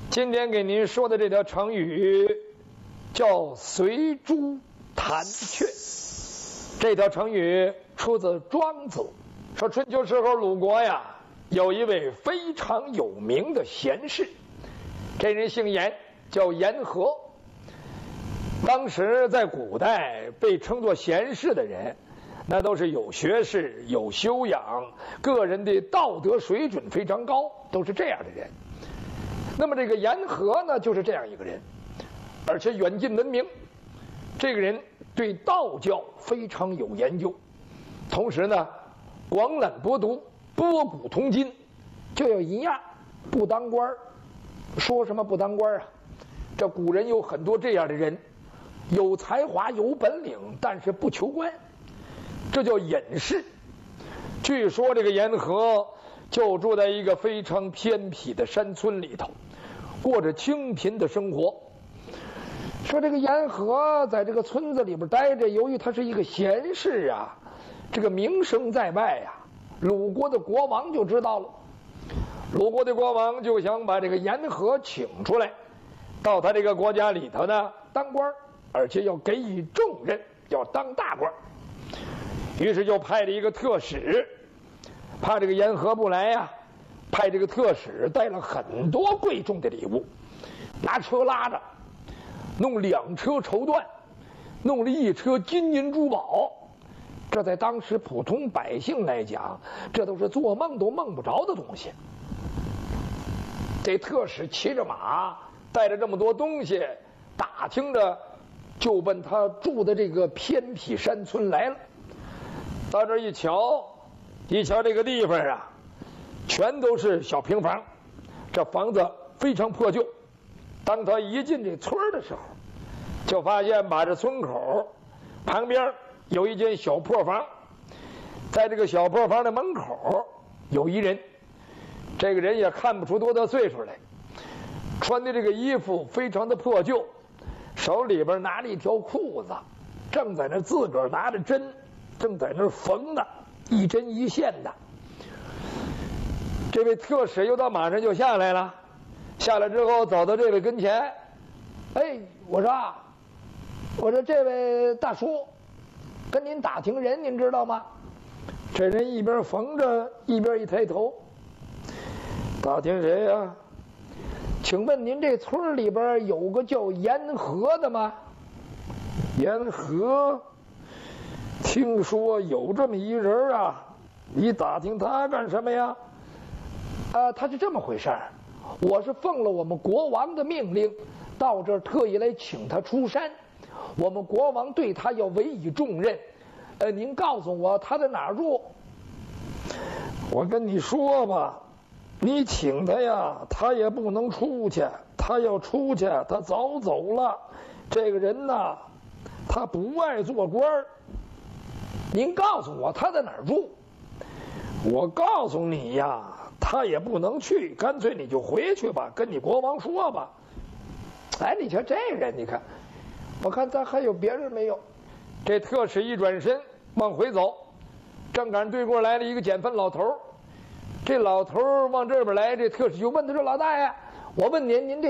今天给您说的这条成语叫随猪弹雀。这条成语出自庄子，说春秋时候鲁国呀，有一位非常有名的贤士，这人姓严，叫严和。当时在古代被称作贤士的人，那都是有学识、有修养，个人的道德水准非常高，都是这样的人。那么这个严和呢，就是这样一个人，而且远近闻名。这个人对道教非常有研究，同时呢，广览博读，博古通今，就有一样，不当官。说什么不当官啊？这古人有很多这样的人，有才华有本领，但是不求官，这叫隐士。据说这个严和就住在一个非常偏僻的山村里头，过着清贫的生活。说这个严和在这个村子里边待着，由于他是一个贤士啊，这个名声在外呀，鲁国的国王就知道了。鲁国的国王就想把这个严和请出来，到他这个国家里头呢当官，而且要给予重任，要当大官。于是就派了一个特使，怕这个严和不来呀，派这个特使带了很多贵重的礼物，拿车拉着，弄2车绸缎，弄了1车金银珠宝。这在当时普通百姓来讲，这都是做梦都梦不着的东西。这特使骑着马，带着这么多东西，打听着就奔他住的这个偏僻山村来了。到这一瞧这个地方啊，全都是小平房，这房子非常破旧。当他一进这村的时候，就发现把这村口旁边有一间小破房，在这个小破房的门口有一人，这个人也看不出多大岁数来，穿的这个衣服非常的破旧，手里边拿着一条裤子，正在那自个儿拿着针，正在那缝呢，一针一线的。这位特使又到马上就下来了，下来之后走到这位跟前，我说这位大叔，跟您打听人，您知道吗？这人一边缝着一边一抬头，打听谁呀？请问您这村里边有个叫严和的吗？严和？听说有这么一人啊，你打听他干什么呀？他是这么回事儿，我是奉了我们国王的命令，到这儿特意来请他出山。我们国王对他要委以重任，您告诉我他在哪儿住？我跟你说吧，你请他呀，他也不能出去，他要出去，他早走了。这个人呐，他不爱做官儿。您告诉我他在哪儿住？我告诉你呀，他也不能去，干脆你就回去吧，跟你国王说吧。你瞧这人，你看，我看咱还有别人没有？这特使一转身往回走，正赶上对过来了一个捡粪老头。这老头往这边来，这特使就问他说：“老大爷，我问您，您这